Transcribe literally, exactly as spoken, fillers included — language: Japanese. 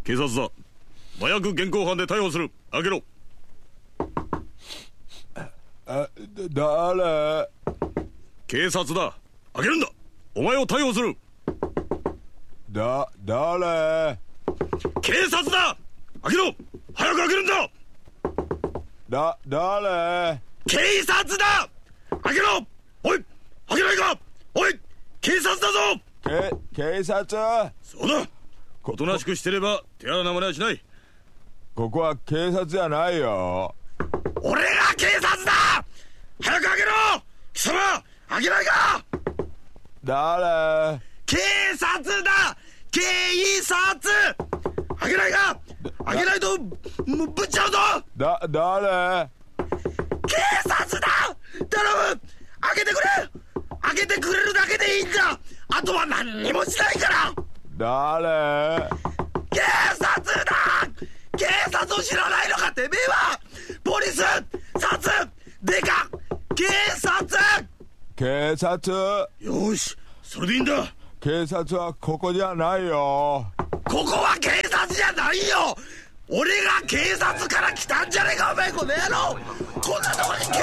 警察だ。麻薬現行犯で逮捕する。開けろ。 あ、だ、誰？ 警察だ。開けるんだ。お前を逮捕する。 だ、誰？ 警察だ。開けろ。早く開けるんだ。 だ、誰？ 警察だ。開けろ。おい、開けないか。おい、警察だぞ。 け、警察？ そうだ。おとなしくしてれば手荒な真似はしない。 ここは警察じゃないよ。 俺が警察だ。早く開けろ。貴様、開けないか。 誰？ 警察だ。警察。開けないか。開けないとぶぶっちゃうぞ。 だ、誰？ 警察だ。頼む。開けてくれ。開けてくれるだけでいいんだ。あとは何にもしないから。 誰？ 警察だ。警察を知らないのかてめえは。ポリス、サツ、デカ、警察。 警察？ よし、それでいいんだ。 警察はここじゃないよ。 ここは警察じゃないよ。俺が警察から来たんじゃねえかお前この野郎。こんなとこに警